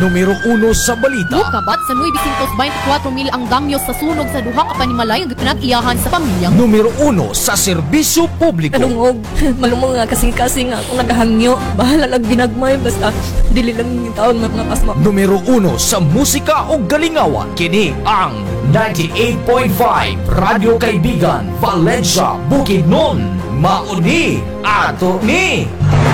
Numero 1 sa balita. Mukabat sa 924,000 ang damyo sa sunog sa duha ka panimalay nga pinag-iyahan sa pamilya. Numero 1 sa serbisyo publiko. Malungog nga kasing-kasing ako nagahangyo. Bahala lang ginagmay basta dili lang yung taon mga pasma. Numero 1 sa musika o galingawan. Kini ang 98.5 Radyo Kaibigan, Valencia, Bukidnon. Mauni ato ni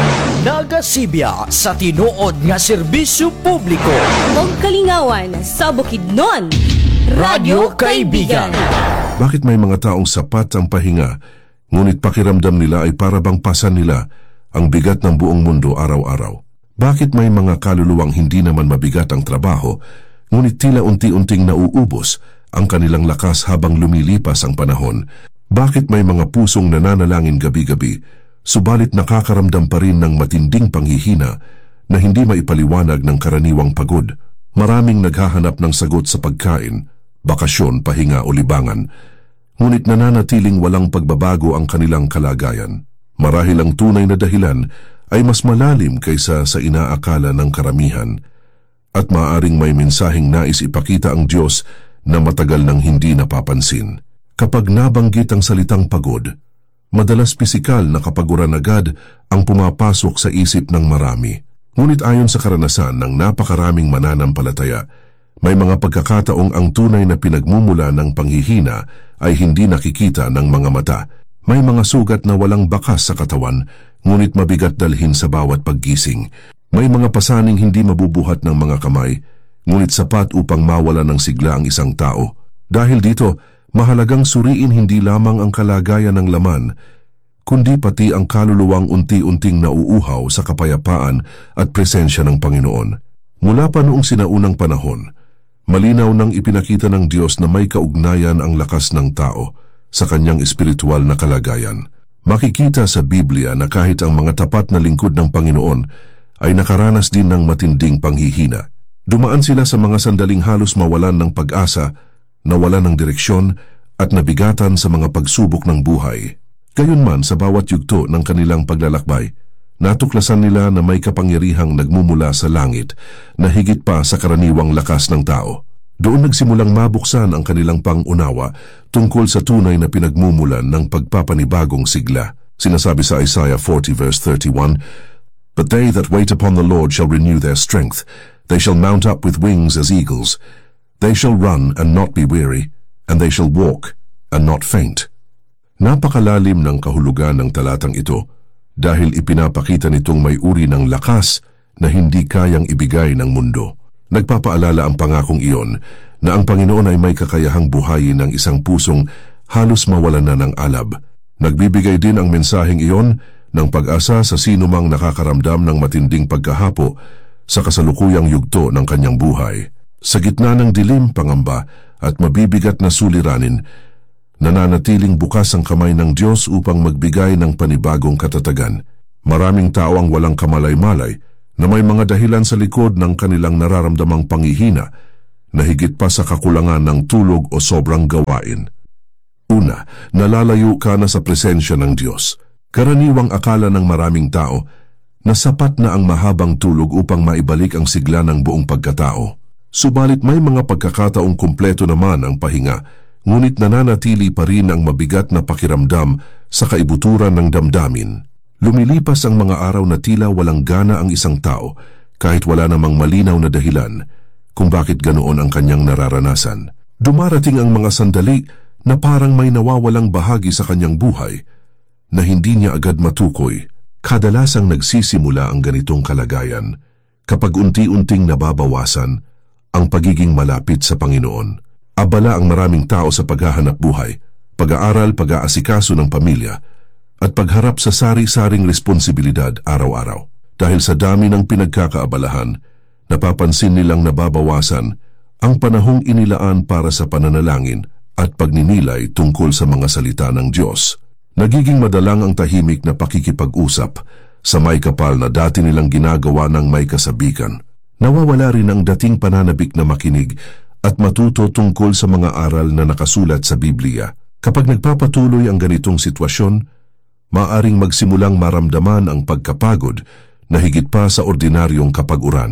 Nagasibya sa tinuod nga serbisyo publiko. Og kalingawan sa Bukidnon, Radyo Kaibigan. Bakit may mga taong sapat ang pahinga, ngunit pakiramdam nila ay para bang pasan nila ang bigat ng buong mundo araw-araw? Bakit may mga kaluluwang hindi naman mabigat ang trabaho, ngunit tila unti-unting nauubos ang kanilang lakas habang lumilipas ang panahon? Bakit may mga pusong nananalangin gabi-gabi, subalit nakakaramdam pa rin ng matinding panghihina na hindi maipaliwanag ng karaniwang pagod? Maraming naghahanap ng sagot sa pagkain, bakasyon, pahinga o libangan, ngunit nananatiling walang pagbabago ang kanilang kalagayan. Marahil ang tunay na dahilan ay mas malalim kaysa sa inaakala ng karamihan, at maaaring may mensaheng nais ipakita ang Diyos na matagal nang hindi napapansin. Kapag nabanggit ang salitang pagod, madalas pisikal na kapaguran agad ang pumapasok sa isip ng marami. Ngunit ayon sa karanasan ng napakaraming mananampalataya, may mga pagkakataong ang tunay na pinagmumula ng panghihina ay hindi nakikita ng mga mata. May mga sugat na walang bakas sa katawan, ngunit mabigat dalhin sa bawat paggising. May mga pasaning hindi mabubuhat ng mga kamay, ngunit sapat upang mawala ng sigla ang isang tao. Dahil dito, mahalagang suriin hindi lamang ang kalagayan ng laman, kundi pati ang kaluluwang unti-unting nauuhaw sa kapayapaan at presensya ng Panginoon. Mula pa noong sinaunang panahon, malinaw nang ipinakita ng Diyos na may kaugnayan ang lakas ng tao sa kanyang espiritual na kalagayan. Makikita sa Biblia na kahit ang mga tapat na lingkod ng Panginoon ay nakaranas din ng matinding panghihina. Dumaan sila sa mga sandaling halos mawalan ng pag-asa, nawalan ng direksyon at nabigatan sa mga pagsubok ng buhay. Gayunman sa bawat yugto ng kanilang paglalakbay, natuklasan nila na may kapangyarihang nagmumula sa langit na higit pa sa karaniwang lakas ng tao. Doon nagsimulang mabuksan ang kanilang pangunawa tungkol sa tunay na pinagmumulan ng pagpapanibagong sigla. Sinasabi sa Isaiah 40 verse 31, "But they that wait upon the Lord shall renew their strength. They shall mount up with wings as eagles. They shall run and not be weary, and they shall walk and not faint." Napakalalim ng kahulugan ng talatang ito dahil ipinapakita nitong may uri ng lakas na hindi kayang ibigay ng mundo. Nagpapaalala ang pangakong iyon na ang Panginoon ay may kakayahang buhayin ng isang pusong halos mawalan na ng alab. Nagbibigay din ang mensaheng iyon ng pag-asa sa sinumang nakakaramdam ng matinding pagkahapo sa kasalukuyang yugto ng kanyang buhay. Sa gitna ng dilim, pangamba at mabibigat na suliranin, nananatiling bukas ang kamay ng Diyos upang magbigay ng panibagong katatagan. Maraming tao ang walang kamalay-malay na may mga dahilan sa likod ng kanilang nararamdamang panghihina na higit pa sa kakulangan ng tulog o sobrang gawain. Una, nalalayo ka na sa presensya ng Diyos. Karaniwang akala ng maraming tao na sapat na ang mahabang tulog upang maibalik ang sigla ng buong pagkatao. Subalit may mga pagkakataong kumpleto naman ang pahinga, ngunit nananatili pa rin ang mabigat na pakiramdam sa kaibuturan ng damdamin. Lumilipas ang mga araw na tila walang gana ang isang tao, kahit wala namang malinaw na dahilan kung bakit ganoon ang kanyang nararanasan. Dumarating ang mga sandali na parang may nawawalang bahagi sa kanyang buhay na hindi niya agad matukoy. Kadalasang nagsisimula ang ganitong kalagayan kapag unti-unting nababawasan ang pagiging malapit sa Panginoon. Abala ang maraming tao sa paghahanap buhay, pag-aaral, pag-aasikaso ng pamilya, at pagharap sa sari-saring responsibilidad araw-araw. Dahil sa dami ng pinagkakaabalahan, napapansin nilang nababawasan ang panahong inilaan para sa pananalangin at pagninilay tungkol sa mga salita ng Diyos. Nagiging madalang ang tahimik na pakikipag-usap sa may kapal na dati nilang ginagawa ng may kasabikan. Nawawala rin ang dating pananabik na makinig at matuto tungkol sa mga aral na nakasulat sa Biblia. Kapag nagpapatuloy ang ganitong sitwasyon, maaring magsimulang maramdaman ang pagkapagod na higit pa sa ordinaryong kapaguran.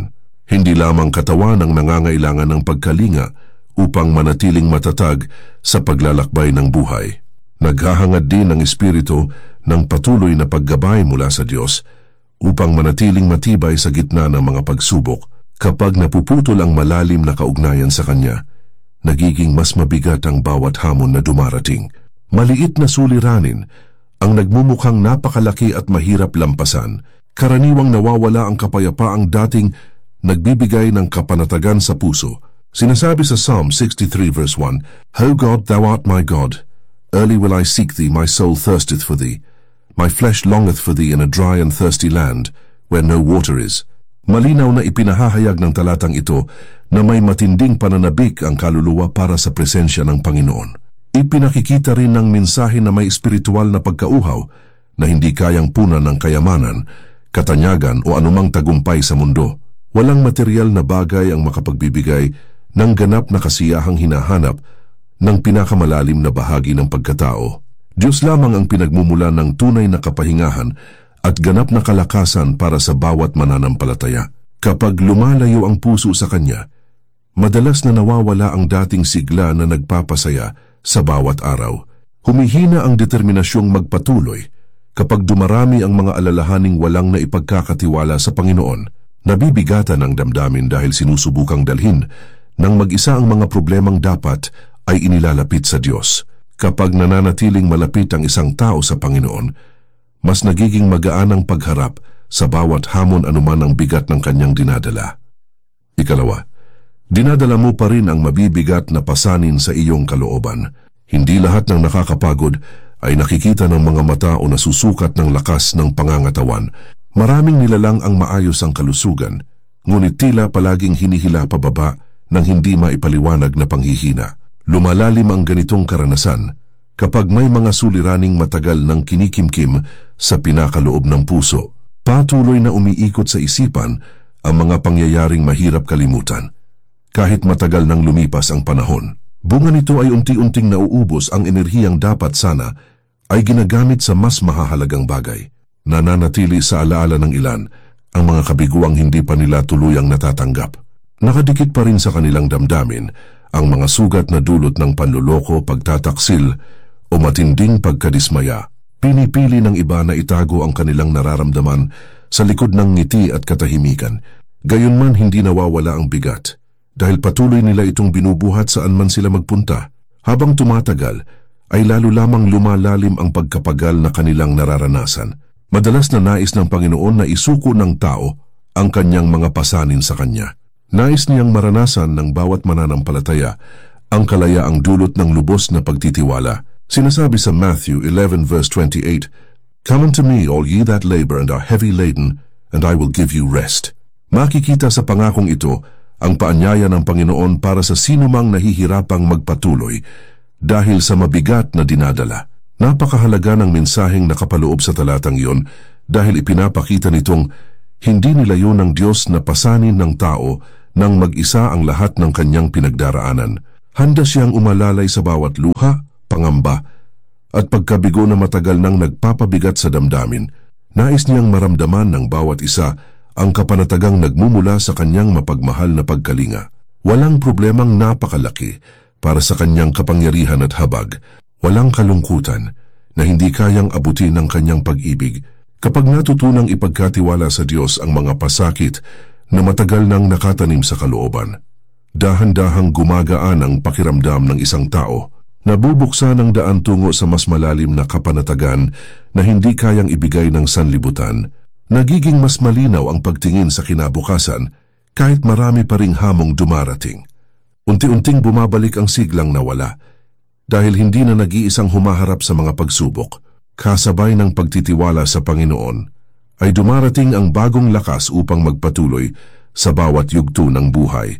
Hindi lamang katawan ang nangangailangan ng pagkalinga upang manatiling matatag sa paglalakbay ng buhay. Naghahangad din ang espiritu ng patuloy na paggabay mula sa Diyos upang manatiling matibay sa gitna ng mga pagsubok. Kapag napuputol ang malalim na kaugnayan sa Kanya, nagiging mas mabigat ang bawat hamon na dumarating. Maliit na suliranin ang nagmumukhang napakalaki at mahirap lampasan. Karaniwang nawawala ang kapayapaang dating nagbibigay ng kapanatagan sa puso. Sinasabi sa Psalm 63 verse 1, "O God, Thou art my God. Early will I seek Thee, my soul thirsteth for Thee. My flesh longeth for Thee in a dry and thirsty land, where no water is." Malinaw na ipinahahayag ng talatang ito na may matinding pananabik ang kaluluwa para sa presensya ng Panginoon. Ipinakikita rin ng mensahe na may espiritual na pagkauhaw na hindi kayang punan ng kayamanan, katanyagan o anumang tagumpay sa mundo. Walang material na bagay ang makapagbibigay ng ganap na kasiyahang hinahanap ng pinakamalalim na bahagi ng pagkatao. Diyos lamang ang pinagmumulan ng tunay na kapahingahan at ganap na kalakasan para sa bawat mananampalataya. Kapag lumalayo ang puso sa Kanya, madalas na nawawala ang dating sigla na nagpapasaya sa bawat araw. Humihina ang determinasyong magpatuloy kapag dumarami ang mga alalahaning walang naipagkakatiwala sa Panginoon. Nabibigatan ang damdamin dahil sinusubukang dalhin ng mag-isa ang mga problemang dapat ay inilalapit sa Diyos. Kapag nananatiling malapit ang isang tao sa Panginoon, mas nagiging magaan ang pagharap sa bawat hamon anuman ang bigat ng kanyang dinadala. Ikalawa, dinadala mo pa rin ang mabibigat na pasanin sa iyong kalooban. Hindi lahat ng nakakapagod ay nakikita ng mga mata o nasusukat ng lakas ng pangangatawan. Maraming nilalang ang maayos ang kalusugan, ngunit tila palaging hinihila pababa ng hindi maipaliwanag na panghihina. Lumalalim ang ganitong karanasan kapag may mga suliraning matagal ng kinikimkim sa pinakaloob ng puso. Patuloy na umiikot sa isipan ang mga pangyayaring mahirap kalimutan. Kahit matagal nang lumipas ang panahon, bunga nito ay unti-unting nauubos ang enerhiyang dapat sana ay ginagamit sa mas mahahalagang bagay. Nananatili sa alaala ng ilan ang mga kabiguang hindi pa nila tuluyang natatanggap. Nakadikit pa rin sa kanilang damdamin ang mga sugat na dulot ng panluloko, pagtataksil o matinding pagkadismaya. Pinipili ng iba na itago ang kanilang nararamdaman sa likod ng ngiti at katahimikan. Gayunman hindi nawawala ang bigat dahil patuloy nila itong binubuhat saan man sila magpunta. Habang tumatagal ay lalo lamang lumalalim ang pagkapagal na kanilang nararanasan. Madalas na nais ng Panginoon na isuko ng tao ang kanyang mga pasanin sa Kanya. Nais niyang maranasan ng bawat mananampalataya ang kalayaang dulot ng lubos na pagtitiwala. Sinasabi sa Matthew 11 verse 28, "Come unto me, all ye that labor and are heavy laden, and I will give you rest." Makikita sa pangakong ito ang paanyaya ng Panginoon para sa sinumang nahihirapang magpatuloy dahil sa mabigat na dinadala. Napakahalaga ng mensaheng nakapaloob sa talatang iyon dahil ipinapakita nitong hindi nilayo ng Diyos na pasanin ng tao nang mag-isa ang lahat ng kanyang pinagdaraanan. Handa siyang umalalay sa bawat luha, pangamba, at pagkabigo na matagal nang nagpapabigat sa damdamin. Nais niyang maramdaman ng bawat isa ang kapanatagang nagmumula sa kanyang mapagmahal na pagkalinga. Walang problemang napakalaki para sa kanyang kapangyarihan at habag. Walang kalungkutan na hindi kayang abutin ng kanyang pag-ibig. Kapag natutunang ipagkatiwala sa Diyos ang mga pasakit na matagal nang nakatanim sa kalooban, dahan-dahang gumagaan ang pakiramdam ng isang tao. Nabubuksan ang daan tungo sa mas malalim na kapanatagan na hindi kayang ibigay ng sanlibutan. Nagiging mas malinaw ang pagtingin sa kinabukasan kahit marami pa ring hamong dumarating. Unti-unting bumabalik ang siglang nawala dahil hindi na nag-iisang humaharap sa mga pagsubok. Kasabay ng pagtitiwala sa Panginoon ay dumarating ang bagong lakas upang magpatuloy sa bawat yugto ng buhay.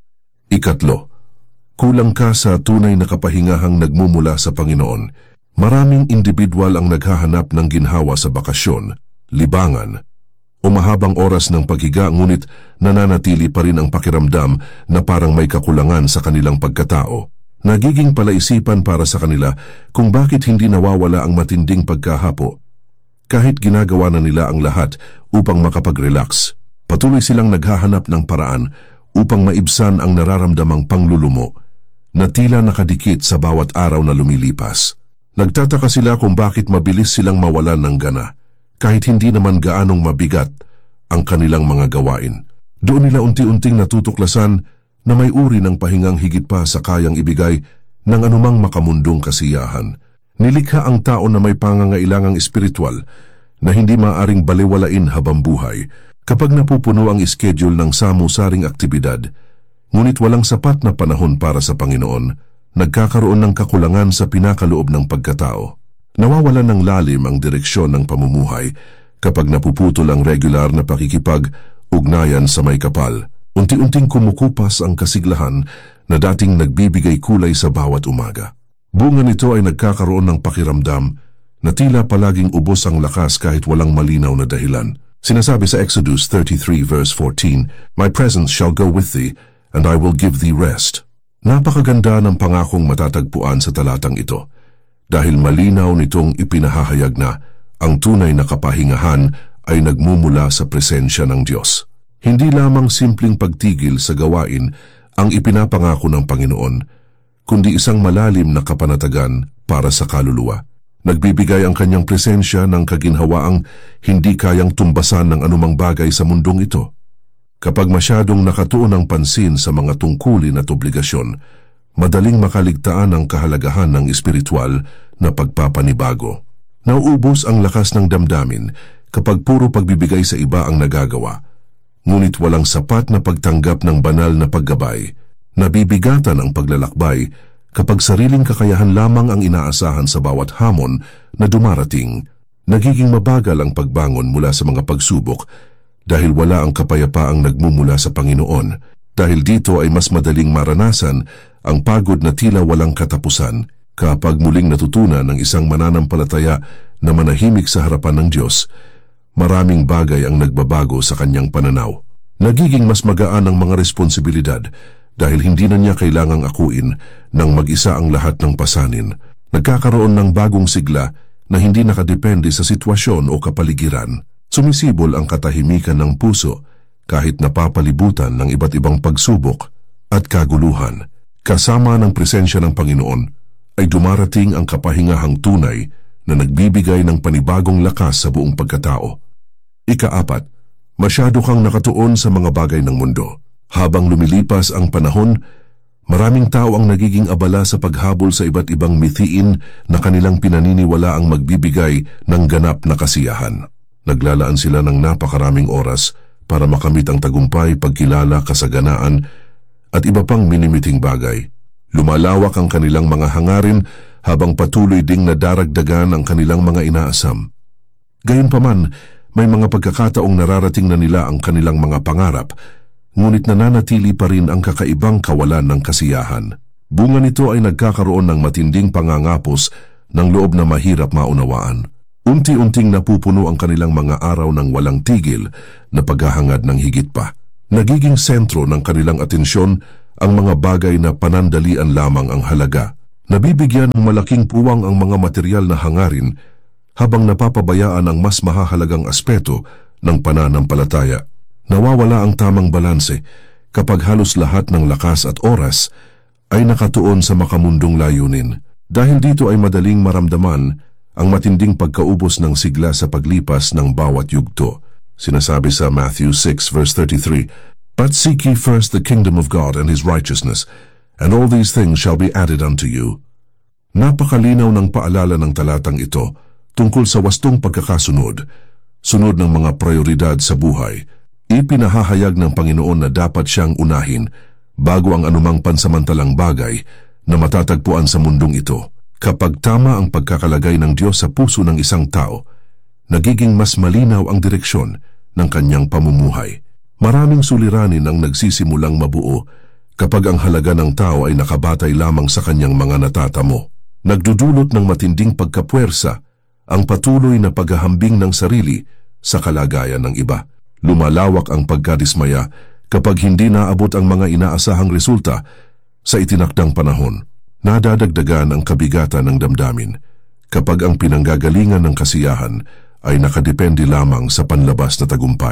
Ikatlo, kulang ka sa tunay na kapahingahang nagmumula sa Panginoon. Maraming individual ang naghahanap ng ginhawa sa bakasyon, libangan, o mahabang oras ng paghiga ngunit nananatili pa rin ang pakiramdam na parang may kakulangan sa kanilang pagkatao. Nagiging palaisipan para sa kanila kung bakit hindi nawawala ang matinding pagkahapo kahit ginagawa na nila ang lahat upang makapag-relax. Patuloy silang naghahanap ng paraan upang maibsan ang nararamdamang panglulumo na tila nakadikit sa bawat araw na lumilipas. Nagtataka sila kung bakit mabilis silang mawalan ng gana, kahit hindi naman gaanong mabigat ang kanilang mga gawain. Doon nila unti-unting natutuklasan na may uri ng pahingang higit pa sa kayang ibigay ng anumang makamundong kasiyahan. Nilikha ang tao na may pangangailangang espiritual na hindi maaring baliwalain habang buhay kapag napupuno ang schedule ng samu-saring aktibidad, ngunit walang sapat na panahon para sa Panginoon, nagkakaroon ng kakulangan sa pinakaloob ng pagkatao. Nawawalan ng lalim ang direksyon ng pamumuhay kapag napuputol ang regular na pakikipag-ugnayan sa may kapal. Unti-unting kumukupas ang kasiglahan na dating nagbibigay kulay sa bawat umaga. Bunga nito ay nagkakaroon ng pakiramdam na tila palaging ubos ang lakas kahit walang malinaw na dahilan. Sinasabi sa Exodus 33 verse 14, "My presence shall go with thee, and I will give thee rest." Napakaganda ng pangakong matatagpuan sa talatang ito, dahil malinaw nitong ipinahahayag na ang tunay na kapahingahan ay nagmumula sa presensya ng Diyos. Hindi lamang simpleng pagtigil sa gawain ang ipinapangako ng Panginoon, kundi isang malalim na kapanatagan para sa kaluluwa. Nagbibigay ang kanyang presensya ng kaginhawaang hindi kayang tumbasan ng anumang bagay sa mundong ito. Kapag masyadong nakatuon ang pansin sa mga tungkulin at obligasyon, madaling makaligtaan ang kahalagahan ng espiritual na pagpapanibago. Nauubos ang lakas ng damdamin kapag puro pagbibigay sa iba ang nagagawa, ngunit walang sapat na pagtanggap ng banal na paggabay. Nabibigatan ang paglalakbay kapag sariling kakayahan lamang ang inaasahan sa bawat hamon na dumarating. Nagiging mabagal ang pagbangon mula sa mga pagsubok dahil wala ang kapayapaang nagmumula sa Panginoon. Dahil dito ay mas madaling maranasan ang pagod na tila walang katapusan kapag muling natutunan ng isang mananampalataya na manahimik sa harapan ng Diyos. Maraming bagay ang nagbabago sa kanyang pananaw. Nagiging mas magaan ang mga responsibilidad dahil hindi na niya kailangang akuin ng mag-isa ang lahat ng pasanin. Nagkakaroon ng bagong sigla na hindi nakadepende sa sitwasyon o kapaligiran. Sumisibol ang katahimikan ng puso kahit napapalibutan ng iba't ibang pagsubok at kaguluhan. Kasama ng presensya ng Panginoon ay dumarating ang kapahingahang tunay na nagbibigay ng panibagong lakas sa buong pagkatao. Ika-4, masyado kang nakatuon sa mga bagay ng mundo. Habang lumilipas ang panahon, maraming tao ang nagiging abala sa paghabol sa iba't ibang mithiin na kanilang pinaniniwala ang magbibigay ng ganap na kasiyahan. Naglalaan sila ng napakaraming oras para makamit ang tagumpay, pagkilala, kasaganaan at iba pang minimiting bagay. Lumalawak ang kanilang mga hangarin habang patuloy ding nadaragdagan ang kanilang mga inaasam. Gayunpaman, may mga pagkakataong nararating na nila ang kanilang mga pangarap, ngunit nananatili pa rin ang kakaibang kawalan ng kasiyahan. Bunga nito ay nagkakaroon ng matinding pangangapos ng loob na mahirap maunawaan. Unti-unting napupuno ang kanilang mga araw ng walang tigil na paghahangad ng higit pa. Nagiging sentro ng kanilang atensyon ang mga bagay na panandalian lamang ang halaga. Nabibigyan ng malaking puwang ang mga material na hangarin habang napapabayaan ang mas mahahalagang aspeto ng pananampalataya. Nawawala ang tamang balanse kapag halos lahat ng lakas at oras ay nakatuon sa makamundong layunin. Dahil dito ay madaling maramdaman ang matinding pagkaubos ng sigla sa paglipas ng bawat yugto. Sinasabi sa Matthew 6 verse 33, "But seek ye first the kingdom of God and His righteousness, and all these things shall be added unto you." Napakalinaw ng paalala ng talatang ito tungkol sa wastong pagkakasunod, sunod ng mga prioridad sa buhay. Ipinahahayag ng Panginoon na dapat siyang unahin bago ang anumang pansamantalang bagay na matatagpuan sa mundong ito. Kapag tama ang pagkakalagay ng Diyos sa puso ng isang tao, nagiging mas malinaw ang direksyon ng kanyang pamumuhay. Maraming suliranin ang nagsisimulang mabuo kapag ang halaga ng tao ay nakabatay lamang sa kanyang mga natatamo. Nagdudulot ng matinding pagkapuwersa ang patuloy na paghahambing ng sarili sa kalagayan ng iba. Lumalawak ang pagkadismaya kapag hindi naabot ang mga inaasahang resulta sa itinakdang panahon. Nadadagdagan ang kabigatan ng damdamin kapag ang pinanggagalingan ng kasiyahan ay nakadepende lamang sa panlabas na tagumpay.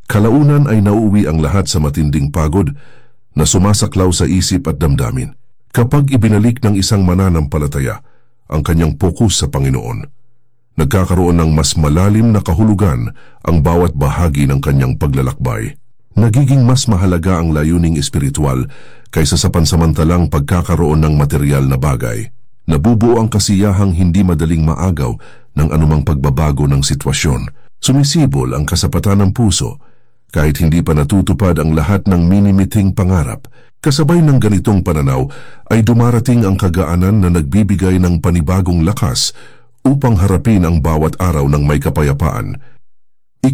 Kalaunan ay nauuwi ang lahat sa matinding pagod na sumasaklaw sa isip at damdamin. Kapag ibinalik ng isang mananampalataya ang kanyang pokus sa Panginoon, nagkakaroon ng mas malalim na kahulugan ang bawat bahagi ng kanyang paglalakbay. Nagiging mas mahalaga ang layuning espiritual kaysa sa pansamantalang pagkakaroon ng material na bagay. Nabubuo ang kasiyahang hindi madaling maagaw ng anumang pagbabago ng sitwasyon. Sumisibol ang kasapatan ng puso kahit hindi pa natutupad ang lahat ng minimiting pangarap. Kasabay ng ganitong pananaw ay dumarating ang kagaanan na nagbibigay ng panibagong lakas upang harapin ang bawat araw ng may kapayapaan. 5,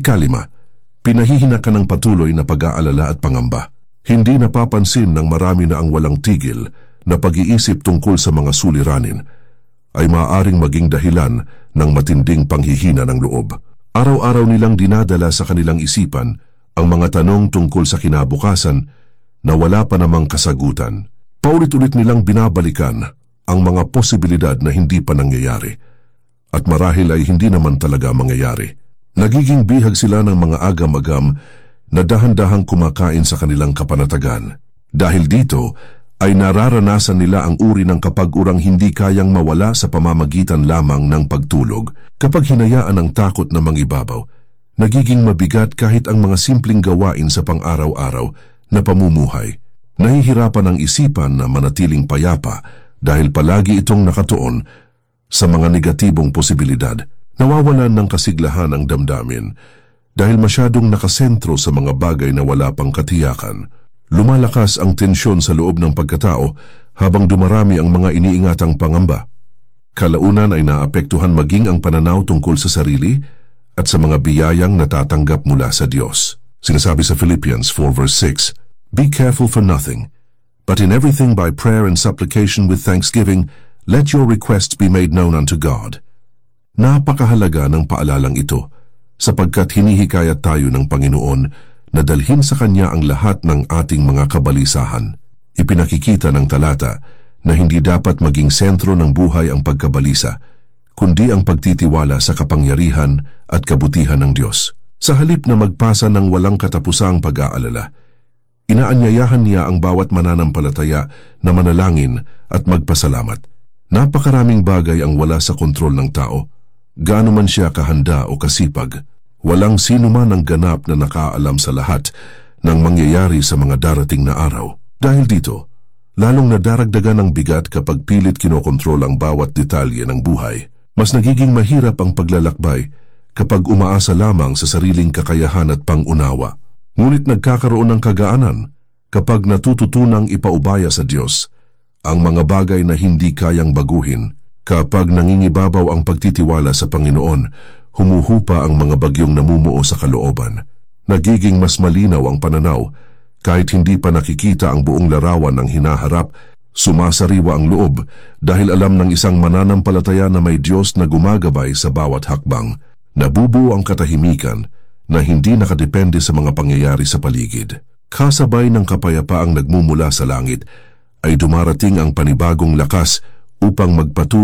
pinahihina ka ng patuloy na pag-aalala at pangamba. Hindi napapansin ng marami na ang walang tigil na pag-iisip tungkol sa mga suliranin ay maaaring maging dahilan ng matinding panghihina ng loob. Araw-araw nilang dinadala sa kanilang isipan ang mga tanong tungkol sa kinabukasan na wala pa namang kasagutan. Paulit-ulit nilang binabalikan ang mga posibilidad na hindi pa nangyayari at marahil ay hindi naman talaga mangyayari. Nagiging bihag sila ng mga agam-agam na dahan-dahang kumakain sa kanilang kapanatagan. Dahil dito ay nararanasan nila ang uri ng kapag-urang hindi kayang mawala sa pamamagitan lamang ng pagtulog. Kapag hinayaan ang takot na mangibabaw, nagiging mabigat kahit ang mga simpleng gawain sa pang-araw-araw na pamumuhay. Nahihirapan ang isipan na manatiling payapa dahil palagi itong nakatuon sa mga negatibong posibilidad. Nawawalan ng kasiglahan ang damdamin dahil masyadong nakasentro sa mga bagay na wala pang katiyakan. Lumalakas ang tensyon sa loob ng pagkatao habang dumarami ang mga iniingatang pangamba. Kalaunan ay naapektuhan maging ang pananaw tungkol sa sarili at sa mga biyayang natatanggap mula sa Diyos. Sinasabi sa Philippians 4 verse 6, "Be careful for nothing, but in everything by prayer and supplication with thanksgiving, let your requests be made known unto God." Napakahalaga ng paalalang ito sapagkat hinihikayat tayo ng Panginoon na dalhin sa Kanya ang lahat ng ating mga kabalisahan. Ipinakikita ng talata na hindi dapat maging sentro ng buhay ang pagkabalisa, kundi ang pagtitiwala sa kapangyarihan at kabutihan ng Diyos. Sa halip na magpasa ng walang katapusang pag-aalala, inaanyayahan niya ang bawat mananampalataya na manalangin at magpasalamat. Napakaraming bagay ang wala sa kontrol ng tao, gaano man siya kahanda o kasipag. Walang sino man ang ganap na nakaalam sa lahat ng mangyayari sa mga darating na araw. Dahil dito, lalong nadaragdagan ng bigat kapag pilit kinokontrol ang bawat detalye ng buhay. Mas nagiging mahirap ang paglalakbay kapag umaasa lamang sa sariling kakayahan at pangunawa. Ngunit nagkakaroon ng kagaanan kapag natututunang ipaubaya sa Diyos ang mga bagay na hindi kayang baguhin. Kapag nangingibabaw ang pagtitiwala sa Panginoon, humuhupa ang mga bagyong namumuo sa kalooban. Nagiging mas malinaw ang pananaw kahit hindi pa nakikita ang buong larawan ng hinaharap. Sumasariwa ang loob dahil alam ng isang mananampalataya na may Diyos na gumagabay sa bawat hakbang. Nabubuo ang katahimikan na hindi nakadepende sa mga pangyayari sa paligid. Kasabay ng kapayapaang nagmumula sa langit ay dumarating ang panibagong lakas upang magpatuloy